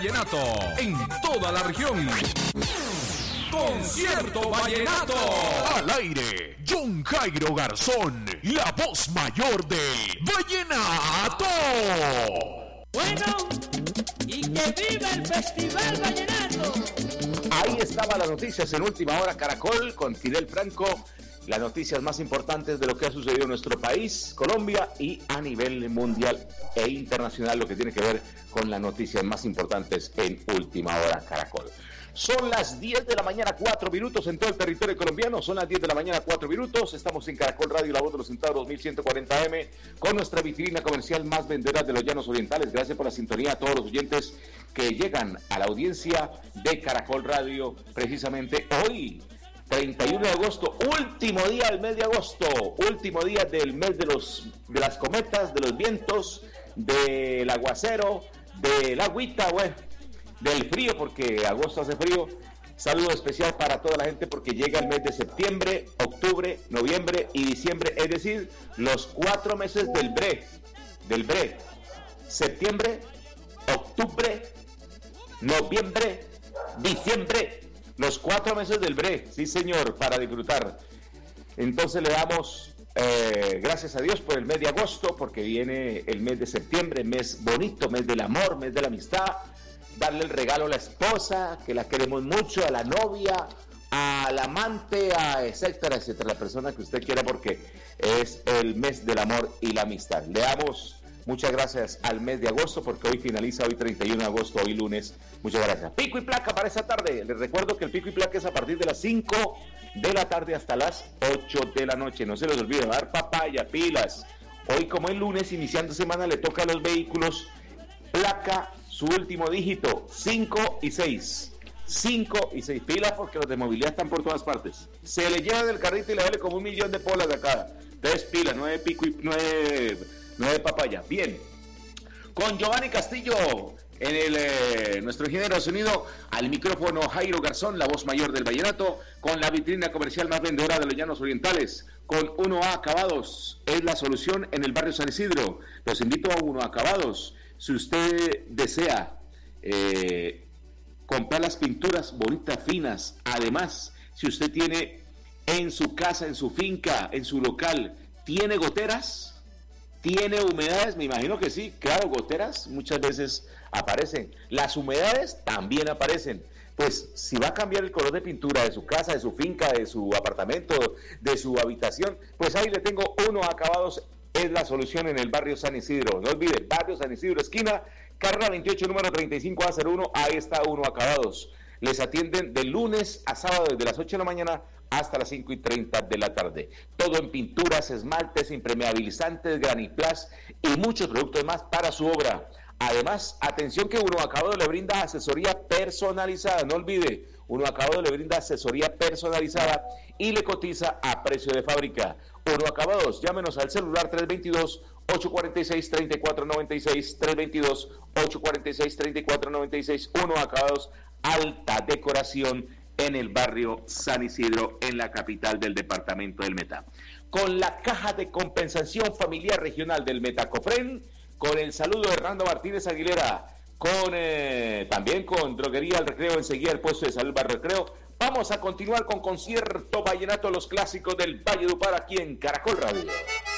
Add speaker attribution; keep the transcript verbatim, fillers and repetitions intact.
Speaker 1: vallenato en toda la región. Concierto Vallenato.
Speaker 2: Al aire, John Jairo Garzón, la voz mayor del vallenato.
Speaker 3: Bueno, y que viva el Festival Vallenato.
Speaker 4: Ahí estaban las noticias en Última Hora Caracol con Fidel Franco. Las noticias más importantes de lo que ha sucedido en nuestro país, Colombia, y a nivel mundial e internacional, lo que tiene que ver con las noticias más importantes en Última Hora Caracol. Son las diez de la mañana, cuatro minutos en todo el territorio colombiano. Son las diez de la mañana, cuatro minutos. Estamos en Caracol Radio, la voz de los centauros, dos mil ciento cuarenta A M, con nuestra vitrina comercial más vendedora de los llanos orientales. Gracias por la sintonía a todos los oyentes que llegan a la audiencia de Caracol Radio, precisamente hoy, treinta y uno de agosto, último día del mes de agosto, último día del mes de, los, de las cometas, de los vientos, del aguacero, del agüita, bueno, del frío, porque agosto hace frío. Saludo especial para toda la gente porque llega el mes de septiembre, octubre, noviembre y diciembre, es decir, los cuatro meses del bre, del bre, septiembre, octubre, noviembre, diciembre, los cuatro meses del bre, sí señor, para disfrutar. Entonces le damos eh, gracias a Dios por el mes de agosto, porque viene el mes de septiembre, mes bonito, mes del amor, mes de la amistad. Darle el regalo a la esposa, que la queremos mucho, a la novia, al amante, a etcétera, etcétera, la persona que usted quiera, porque es el mes del amor y la amistad. Le damos muchas gracias al mes de agosto, porque hoy finaliza, hoy treinta y uno de agosto, hoy lunes. Muchas gracias. Pico y placa para esta tarde. Les recuerdo que el pico y placa es a partir de las cinco de la tarde hasta las ocho de la noche. No se les olvide dar papaya, pilas. Hoy, como es lunes, iniciando semana, le toca a los vehículos placa, su último dígito, cinco y seis. cinco y seis pilas, porque los de movilidad están por todas partes. Se le lleva del carrito y le vale como un millón de polas de acá. Tres pilas, nueve pico y nueve, nueve papaya. Bien. Con Giovanni Castillo, en el eh, nuestro ingeniero de sonido, al micrófono Jairo Garzón, la voz mayor del vallenato, con la vitrina comercial más vendedora de los llanos orientales, con uno A Acabados, es la solución en el barrio San Isidro. Los invito a uno A Acabados. Si usted desea eh, comprar las pinturas bonitas, finas, además, si usted tiene en su casa, en su finca, en su local, ¿tiene goteras? ¿Tiene humedades? Me imagino que sí, claro, goteras muchas veces aparecen. Las humedades también aparecen. Pues si va a cambiar el color de pintura de su casa, de su finca, de su apartamento, de su habitación, pues ahí le tengo uno A Acabados. Es la solución en el barrio San Isidro. No olvide, barrio San Isidro, esquina, carrera veintiocho, número treinta y cinco A cero uno. Ahí está uno A Acabados. Les atienden de lunes a sábado desde las ocho de la mañana hasta las cinco y treinta de la tarde. Todo en pinturas, esmaltes, impermeabilizantes, graniplas y muchos productos más para su obra. Además, atención que uno A Acabados le brinda asesoría personalizada. No olvide, uno A Acabados le brinda asesoría personalizada y le cotiza a precio de fábrica. uno A Acabados, llámenos al celular tres dos dos, ocho cuatro seis, tres cuatro nueve seis, tres dos dos, ocho cuatro seis, tres cuatro nueve seis. uno A Acabados, alta decoración en el barrio San Isidro, en la capital del departamento del Meta. Con la caja de compensación familiar regional del Metacofren, con el saludo de Hernando Martínez Aguilera, con eh, también con Droguería El Recreo, enseguida el puesto de salud Barrio Recreo. Vamos a continuar con Concierto Vallenato, los clásicos del Valle Upar aquí en Caracol Radio.